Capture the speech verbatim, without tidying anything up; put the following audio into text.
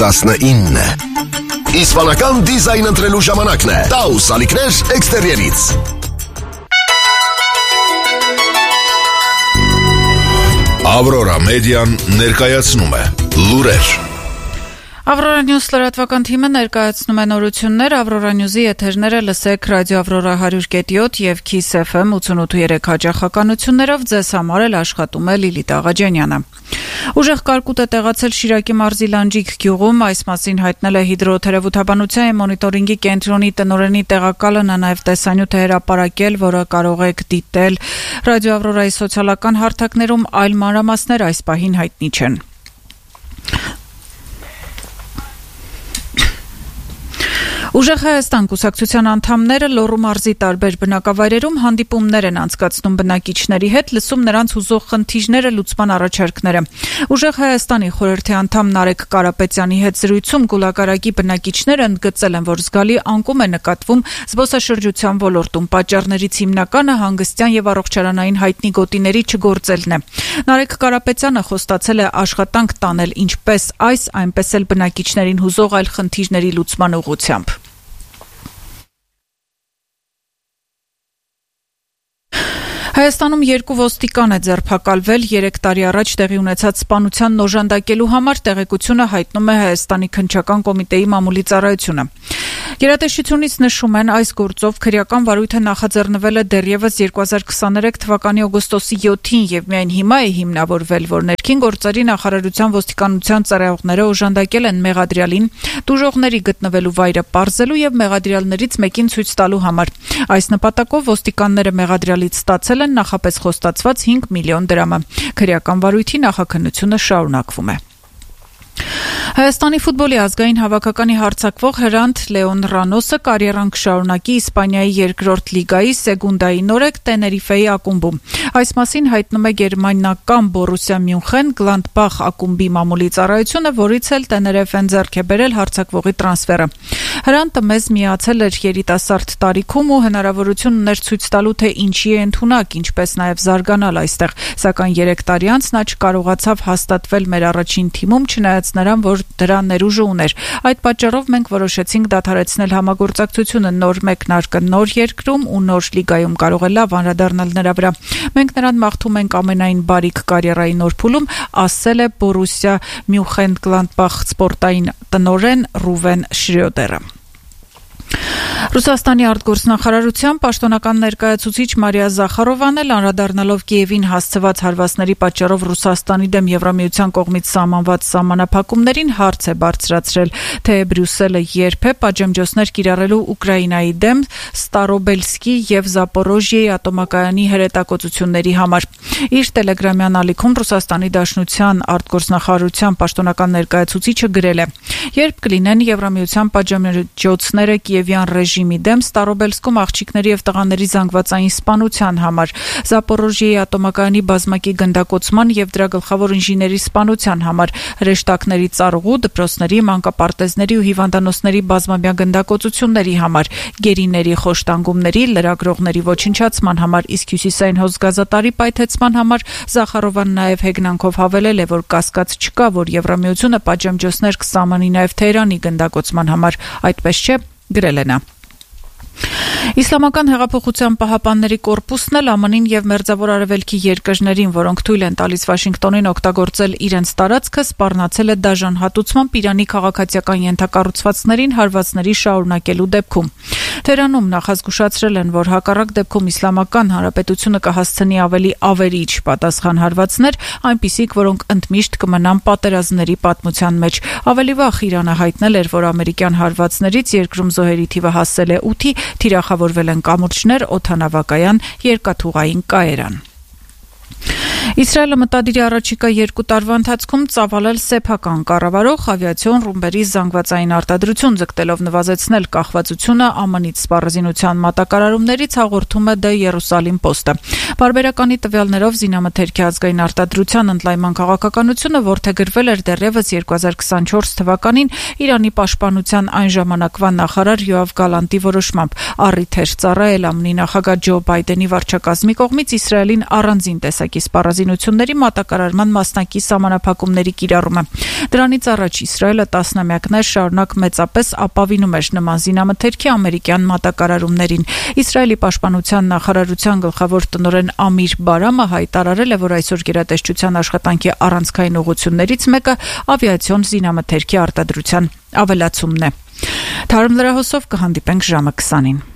տասնինը։ Իսպանական դիզայն ընտրելու ժամանակն է։ Taus ալիքներ էքստերիերից։ Ավրորա մեդիան ներկայացնում է լուրեր։ Ավրորա Նյուզ լրատվական թիմը ներկայացնում է նորություններ, Ավրորա Նյուզի եթերները լսեք ռադիո Ավրորա հարյուր կետ յոթ եւ Kiss F M ութանոթ ու երեք հաճախականություններով, ձեզ համար էլ աշխատում է Լիլիթ Աղաջանյանը։ Ուժեղ կարկուտ է տեղացել Շիրակի մարզի Լանջիկ գյուղում, այս մասին հայտնել է հիդրոթերապանության եւ մոնիտորինգի կենտրոնի տնօրենի տեղակալը, նա նաեւ տեսանյութ է հրապարակել, որը կարող եք դիտել ռադիո Ավրորայի սոցիալական հարթակներում, այլ մանրամասներ այս պահին հայտնի չեն։ Ուժեղ Հայաստան կուսակցության անդամները Լոռու մարզի տարբեր բնակավայրերում հանդիպումներ են անցկացնում բնակիչների հետ, լսում նրանց հուզող խնդիրները, լուծման առաջարկները։ Ուժեղ Հայաստանի խորհրդի անդամ Նարեկ Կարապետյանի հետ զրույցում Գուլակարակի բնակիչները ընդգծել են, որ զգալի անկում է նկատվում զբոսաշրջության ոլորտում։ Պատճառներից հիմնականը հանգստյան եւ առողջարանային հայտնի գոտիների չգործելն է։ Նարեկ Կարապետյանը խոստացել է աշխատանք տանել ինչպես այս, այնպես էլ բնակիչներին հուզող այլ խնդիրների լուծման ուղղությամբ։ Հայաստանում երկու ոստիկան է ձերբակալվել երեք տարի առաջ տեղի ունեցած սպանության նոժանդակելու համար, տեղեկությունը հայտնում է Հայաստանի քննչական կոմիտեի մամուլի ծառայությունը։ Գերատեսչությունից նշում են, այս գործով քրեական վարույթը նախաձեռնվել է դեռևս երկու հազար քսաներեք թվականի օգոստոսի յոթին եւ միայն հիմա է հիմնավորվել, որ ներքին գործերի նախարարության ոստիկանության ծառայողները օժանդակել են մեղադրյալին տուժողների գտնվելու վայրը պարզելու եւ մեղադրյալներից մեկին ցույց տալու համար։ Այս նպատակով ոստիկանները մեղադրյալից ստացել են նախապես խոստացված հինգ միլիոն դրամը։ Քրեական վարույթի նախաքննությունը շարունակվում է։ Հայաստանի ֆուտբոլի ազգային հավաքականի հարձակվող Հրանտ Լեոն Ռանոսը կարիերան կշարունակի Իսպանիայի երկրորդ լիգայի Սեգունդայի նորեկ Տեներիֆեի ակումբում։ Այս մասին հայտնում է գերմանական Բորուսիա Մյունխեն Գլանդբախ ակումբի մամուլի ծառայությունը, որից էլ Տեներիֆեն ձեռք է բերել հարձակվողի տրանսֆերը։ Հրանտը մեզ միացել էր երիտասարդ տարիքում ու հնարավորություն ուներ ցույց տալու, թե ինչի է ընդունակ, ինչպես նաև զարգանալ այստեղ, սակայն երեք տարի անց նա չկարողացավ հաստատվել մեր առաջին թիմում, չնայած նրան, որ դրա ներուժը ուներ։ Այդ պատճառով մենք որոշեցինք դադարեցնել համագործակցությունը, նոր մեկնարկը նոր երկրում ու նոր լիգայում կարող է լավ անդրադառնալ նրա վրա։ Մենք նրան մաղթում ենք ամենայն բարիք կարիերայի նոր փուլում, ասել է Բորուսիա Մյունխեն Գլանդբախ սպորտային տնօրեն Ռուվեն Շրյոդերը։ Ռուսաստանի արտգործնախարարության պաշտոնական ներկայացուցիչ Մարիա Զախարովան էլ անդրադառնալով Կիևին հասցված հարվածների պատճառով Ռուսաստանի դեմ Եվրամիության կողմից սահմանված սահմանափակումներին հարց է բարձրացրել, թե Բրյուսելը երբ է պատժամիջոցներ կիրառելու Ուկրաինայի դեմ Ստարոբելսկի եւ Զապորոժիեի ատոմակայանի հրետակոծությունների համար։ Իր տելեգրամյան ալիքում Ռուսաստանի Դաշնության արտգործնախարարության պաշտոնական ներկայացուցիչը գրել է. Երբ կլինեն Եվրամիության պատժամիջոցները Կիևյան ռեժիմի դեմ Ստարոբելսկում աղջիկների եւ տղաների զանգվածային սպանության համար, Զապորոժիեի ատոմակայանի բազմակի գնդակոծման եւ դրա գլխավոր ինժեների սպանության համար, հրեշտակների ծառուղու, դպրոցների, մանկապարտեզների ու հիվանդանոցների բազմամյա գնդակոծությունների համար, գերիների խոշտանգումների, լրագրողների ոչնչացման համար, իսկ հյուսիսային հոսգազատարի պայթեցման համար Զախարովան նաեւ հեգնանքով հավելել է, որ կասկած չկա, որ Եվրամիությունը պատժամիջոցներ կսահմանի նաեւ Թեհրանի գնդակոծման համար, այդպես չէ, գրել է նա։ Իսլամական հեղափոխության պահապանների կորպուսն էլ ԱՄՆ-ին եւ Մերձավոր Արևելքի երկրներին, որոնք թույլ են տալիս Վաշինգտոնին օգտագործել իրենց տարածքը, սպառնացել է դաժան հատուցմամբ Իրանի քաղաքացիական ենթակառուցվածքներին հարվածների շարունակելու դեպքում։ Թեհրանում նախազգուշացրել են, որ հակառակ դեպքում Իսլամական Հանրապետությունը կհասցնի ավելի ավերիչ պատասխան հարվածներ, այնպիսիք, որոնք ընդմիշտ կմնան պատերազմների պատմության մեջ։ Ավելի վաղ Իրանը հայտնել էր, որ ամերիկյան հարվածներից երկրում զոհերի թիվը հասել է ութի, թիրախավորվել են կամուրջներ, օդանավակայան, երկաթուղային կայարան։ Իսրայելը մտադիր է առաջիկա երկու տարվա ընթացքում ծավալել սեփական կառավարող ավիացիոն ռումբերի զանգվածային արտադրություն, ձգտելով նվազեցնել կախվածությունը ԱՄՆ-ից սպառազինության մատակարարումներից, հաղորդում է The Jerusalem Post-ը։ Պարբերականի տվյալներով զինամթերքի ազգային արտադրության ընդլայնման քաղաքականությունը որդեգրվել էր դեռևս երկու հազար քսանչորս թվականին Իրանի պաշտպանության այն ժամանակվա նախարար Յոավ Գալանտի որոշմամբ, առիթ էր ծառայել ԱՄՆ-ի նախագահ Ջո Բայդենի վարչակազմի կողմից Իսրայելին առանձին տեսակի սպառազինության զինությունների մատակարարման մասնակի սահմանափակումների կիրառումը։ Դրանից առաջ Իսրայելը տասնամյակներ շարունակ մեծապես ապավինում էր նման զինամթերքի ամերիկյան մատակարարումներին։ Իսրայելի պաշտպանության նախարարության գլխավոր տնօրեն Ամիր Բարամը հայտարարել է, որ այսօր գերատեսչության աշխատանքի առանցքային ուղղություններից մեկը ավիացիոն զինամթերքի արտադրության ավելացումն է։ Թարմ լրահոսով կհանդիպենք ժամը քսանին։